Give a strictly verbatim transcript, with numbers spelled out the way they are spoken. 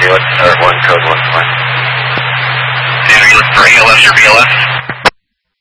Felix, or one code one one. And are you looking for A L S or B L S?